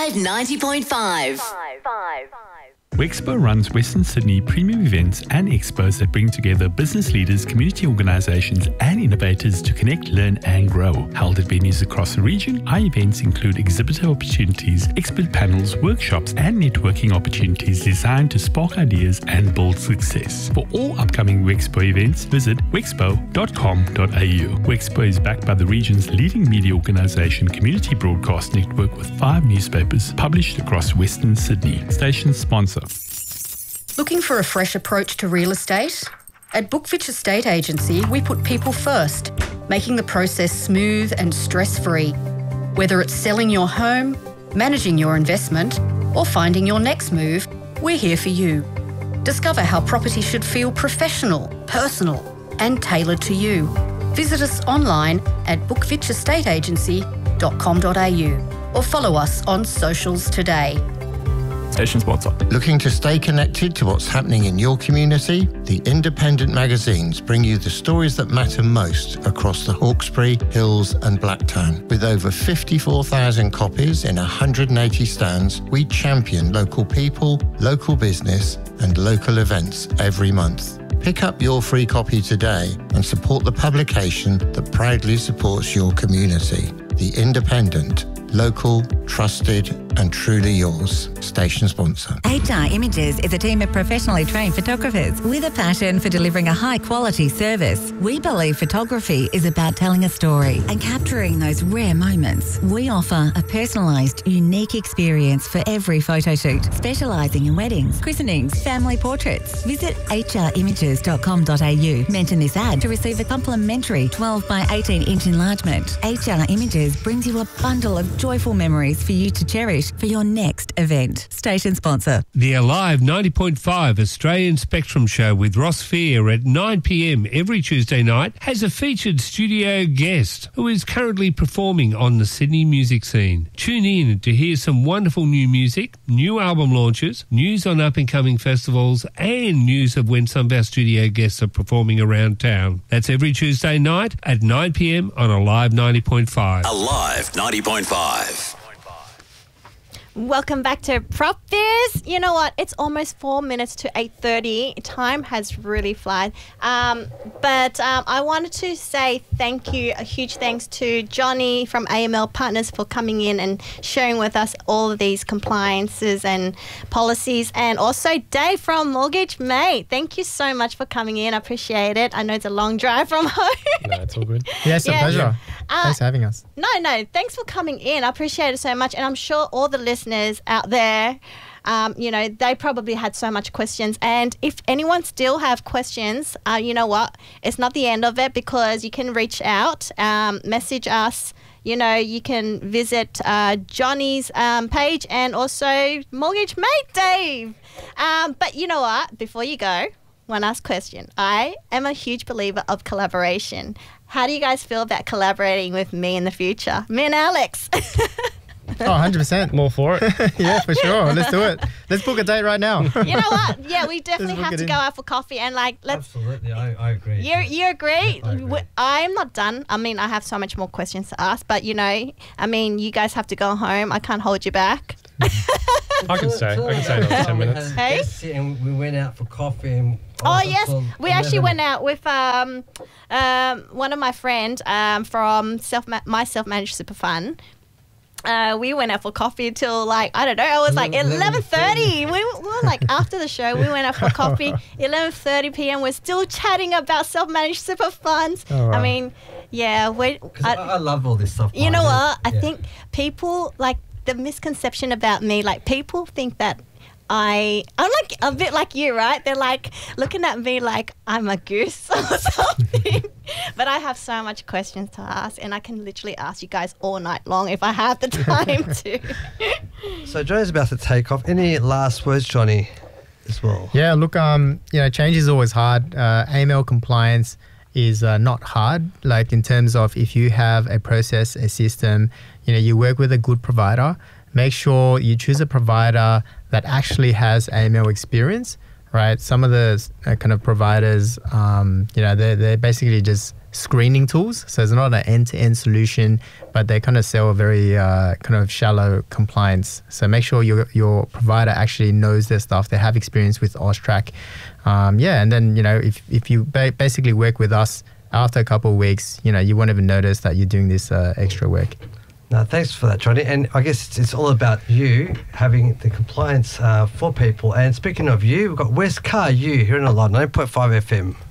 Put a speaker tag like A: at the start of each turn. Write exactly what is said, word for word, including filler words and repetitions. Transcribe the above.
A: Alive ninety point five.
B: Wexpo runs Western Sydney premium events and expos that bring together business leaders, community organisations and innovators to connect, learn and grow. Held at venues across the region, our events include exhibitor opportunities, expert panels, workshops and networking opportunities designed to spark ideas and build success. For all upcoming Wexpo events, visit wexpo dot com dot a u. Wexpo is backed by the region's leading media organisation, Community Broadcast Network, with five newspapers published across Western Sydney. Station sponsor.
C: Looking for a fresh approach to real estate? At Bookfitch Estate Agency, we put people first, making the process smooth and stress-free. Whether it's selling your home, managing your investment, or finding your next move, we're here for you. Discover how property should feel professional, personal, and tailored to you. Visit us online at bookfitch estate agency dot com dot a u or follow us on socials today.
B: Station sponsor.
D: Looking to stay connected to what's happening in your community? The independent magazines bring you the stories that matter most across the Hawkesbury, Hills and Blacktown. With over fifty-four thousand copies in one hundred eighty stands, we champion local people, local business and local events every month. Pick up your free copy today and support the publication that proudly supports your community. The Independent. Local, trusted and truly yours. Station sponsor.
E: H R Images is a team of professionally trained photographers with a passion for delivering a high quality service. We believe photography is about telling a story and capturing those rare moments. We offer a personalised, unique experience for every photo shoot, specialising in weddings, christenings, family portraits. Visit h r images dot com dot a u. Mention this ad to receive a complimentary twelve by eighteen inch enlargement. H R Images brings you a bundle of joyful memories for you to cherish for your next event. Station sponsor.
F: The Alive ninety point five Australian Spectrum Show with Ross Fear at nine p m every Tuesday night has a featured studio guest who is currently performing on the Sydney music scene. Tune in to hear some wonderful new music, new album launches, news on up-and-coming festivals and news of when some of our studio guests are performing around town. That's every Tuesday night at nine p m on Alive ninety point five.
A: Alive ninety point five.
G: Welcome back to Prop Biz. You know what? It's almost four minutes to eight thirty. Time has really flown. Um, but um, I wanted to say thank you, a huge thanks to Johnny from A M L Partners for coming in and sharing with us all of these compliances and policies. And also Dave from Mortgage Mate. Thank you so much for coming in. I appreciate it. I know it's a long drive from home.
H: No, it's all good. Yeah, it's a
G: Yeah.
H: pleasure.
G: Uh,
H: Thanks for having us.
G: No, no, thanks for coming in. I appreciate it so much. And I'm sure all the listeners out there, um, you know, they probably had so much questions. And if anyone still have questions, uh, you know what? It's not the end of it, because you can reach out, um, message us. You know, you can visit uh, Johnny's um, page and also Mortgage Mate Dave. Um, but you know what? Before you go, one last question. I am a huge believer of collaboration. How do you guys feel about collaborating with me in the future? Me and Alex.
H: Oh, one hundred percent.
I: More for it.
H: Yeah, for sure. Let's do it. Let's book a date right now.
G: You know what? Yeah, we definitely
H: Let's book
G: have
H: it
G: to
H: in.
G: go out for coffee and like let's.
J: Absolutely, I, I agree.
G: You you agree?
J: I agree.
G: We- I'm not done. I mean, I have so much more questions to ask, but you know, I mean, you guys have to go home. I can't hold you back.
I: I can stay. I can stay another ten minutes.
G: Hey?
J: And we went out for coffee. And
G: Oh yes, we actually went out with um, um, one of my friends um, from self my self managed super fund. Uh, we went out for coffee till like I don't know. It was like eleven thirty. We, were- we were like after the show. We went out for coffee. Eleven thirty p m. We're still chatting about self managed super funds.
H: Oh, wow.
G: I mean, yeah. We.
J: I, I love all this stuff.
G: You know
J: behind
G: what?
J: it.
G: I
J: Yeah.
G: think people like the misconception about me. Like people think that I, I'm like a bit like you, right? They're like looking at me like I'm a goose or something. But I have so much questions to ask, and I can literally ask you guys all night long if I have the time to.
J: So Johnny's about to take off. Any last words, Johnny, as well?
H: Yeah, look, um, you know, change is always hard. Uh, A M L compliance is uh, not hard. Like in terms of if you have a process, a system, you know, you work with a good provider. Make sure you choose a provider that actually has A M L experience, right? Some of the uh, kind of providers, um, you know, they're, they're basically just screening tools. So it's not an end-to-end solution, but they kind of sell a very uh, kind of shallow compliance. So make sure your your provider actually knows their stuff. They have experience with AUSTRAC. Um, yeah, and then, you know, if, if you ba- basically work with us, after a couple of weeks, you know, you won't even notice that you're doing this uh, extra work.
J: No, thanks for that, Johnny. And I guess it's, it's all about you having the compliance uh, for people. And speaking of you, we've got West Car U here in a lot, nine point five F M.